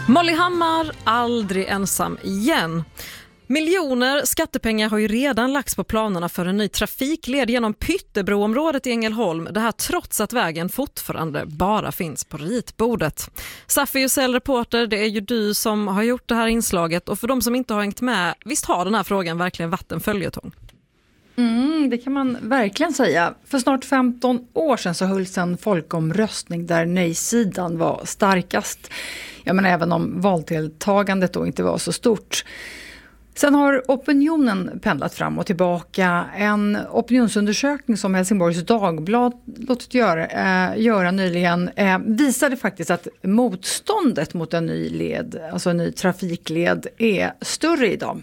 Molly Hammar, aldrig ensam igen. Miljoner skattepengar har ju redan lagts på planerna för en ny trafikled genom Pyttebroområdet i Ängelholm. Det här trots att vägen fortfarande bara finns på ritbordet. Safi Jusell, reporter, det är ju du som har gjort det här inslaget. Och för de som inte har hängt med, visst har den här frågan verkligen varit en följetong? Det kan man verkligen säga. För snart 15 år sedan så hölls en folkomröstning där nej-sidan var starkast. Ja, men även om valdeltagandet då inte var så stort. Sen har opinionen pendlat fram och tillbaka. En opinionsundersökning som Helsingborgs Dagblad låtit göra nyligen visade faktiskt att motståndet mot en ny led, alltså en ny trafikled, är större idag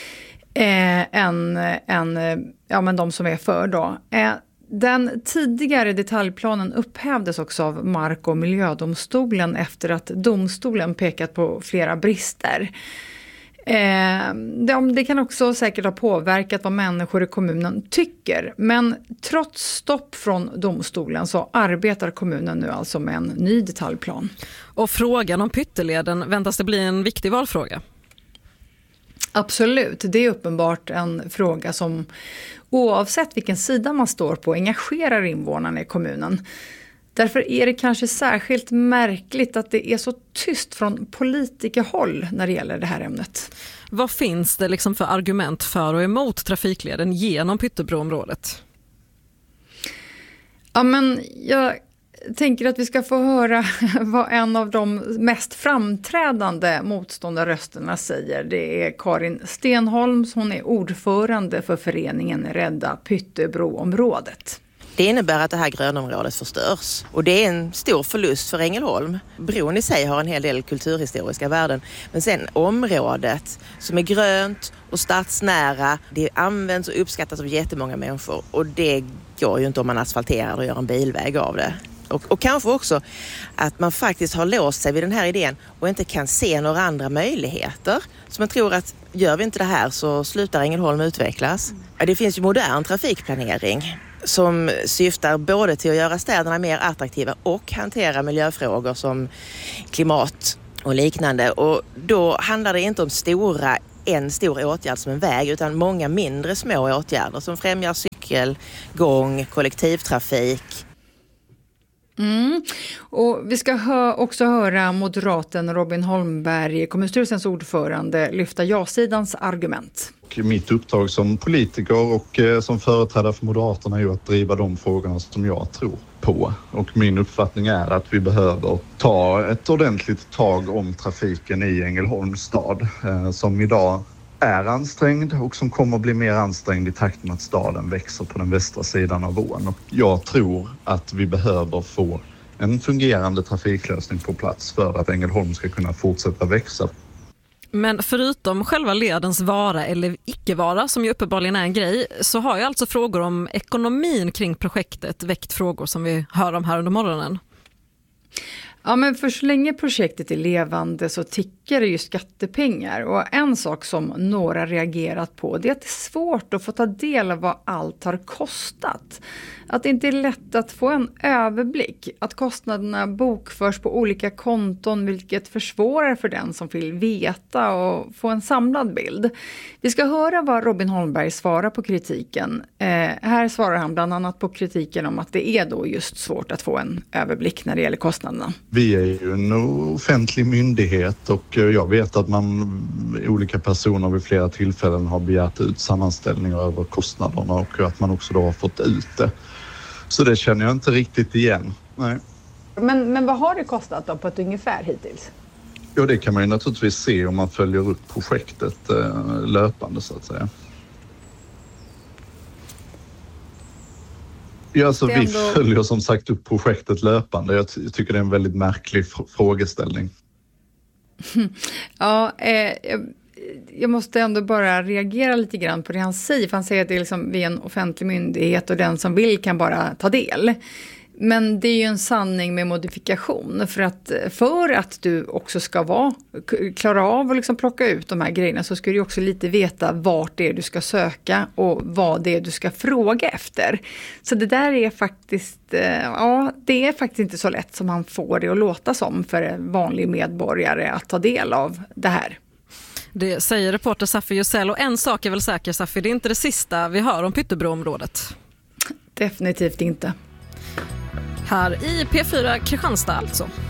än de som är för då. Den tidigare detaljplanen upphävdes också av Mark- och miljödomstolen efter att domstolen pekat på flera brister. Det kan också säkert ha påverkat vad människor i kommunen tycker. Men trots stopp från domstolen så arbetar kommunen nu alltså med en ny detaljplan. Och frågan om Pytteleden väntas det bli en viktig valfråga? Absolut, det är uppenbart en fråga som oavsett vilken sida man står på engagerar invånarna i kommunen. Därför är det kanske särskilt märkligt att det är så tyst från politikerhåll när det gäller det här ämnet. Vad finns det liksom för argument för och emot trafikleden genom Pyttebroområdet? Ja, men jag tänker att vi ska få höra vad en av de mest framträdande motståndarrösterna säger. Det är Karin Stenholms, hon är ordförande för föreningen Rädda Pyttebroområdet. Det innebär att det här grönområdet förstörs och det är en stor förlust för Ängelholm. Bron i sig har en hel del kulturhistoriska värden, men sen området som är grönt och stadsnära, det används och uppskattas av jättemånga människor och det går ju inte om man asfalterar och gör en bilväg av det. Och kanske också att man faktiskt har låst sig vid den här idén och inte kan se några andra möjligheter. Så man tror att gör vi inte det här så slutar Ängelholm utvecklas. Det finns ju modern trafikplanering som syftar både till att göra städerna mer attraktiva och hantera miljöfrågor som klimat och liknande. Och då handlar det inte om en stor åtgärd som en väg utan många mindre små åtgärder som främjar cykel, gång, kollektivtrafik. Och vi ska också höra moderaten Robin Holmberg, kommunstyrelsens ordförande, lyfta ja-sidans argument. Mitt uppdrag som politiker och som företrädare för Moderaterna är ju att driva de frågorna som jag tror på. Och min uppfattning är att vi behöver ta ett ordentligt tag om trafiken i Ängelholms stad som idag är ansträngd och som kommer att bli mer ansträngd i takt med att staden växer på den västra sidan av ån. Och jag tror att vi behöver få en fungerande trafiklösning på plats för att Ängelholm ska kunna fortsätta växa. Men förutom själva ledens vara eller icke-vara, som ju uppenbarligen är en grej, så har ju alltså frågor om ekonomin kring projektet väckt frågor som vi hör om här under morgonen. Ja, men för så länge projektet är levande så tickar det ju skattepengar. Och en sak som några reagerat på det är att det är svårt att få ta del av vad allt har kostat. Att det inte är lätt att få en överblick. Att kostnaderna bokförs på olika konton vilket försvårar för den som vill veta och få en samlad bild. Vi ska höra vad Robin Holmberg svarar på kritiken. Här svarar han bland annat på kritiken om att det är då just svårt att få en överblick när det gäller kostnaderna. Vi är ju en offentlig myndighet och jag vet att olika personer vid flera tillfällen har begärt ut sammanställningar över kostnaderna och att man också då har fått ut det. Så det känner jag inte riktigt igen. Nej. Men vad har det kostat då på ett ungefär hittills? Ja, det kan man ju naturligtvis se om man följer upp projektet löpande så att säga. Ja, alltså vi följer som sagt upp projektet löpande. Jag tycker det är en väldigt märklig frågeställning. Ja, jag måste ändå bara reagera lite grann på det han säger. För han säger att det är liksom, vi är en offentlig myndighet och den som vill kan bara ta del. Men det är ju en sanning med modifikation, för att du också ska klara av att liksom plocka ut de här grejerna, så ska du också lite veta vart det är du ska söka och vad det är du ska fråga efter. Så det där är faktiskt, det är faktiskt inte så lätt som man får det att låta som för en vanlig medborgare att ta del av det här. Det säger reporter Safi Jusell, och en sak är väl säker, Safi, det är inte det sista vi hör om Pyttebroområdet. Definitivt inte. Här i P4 Kristianstad alltså.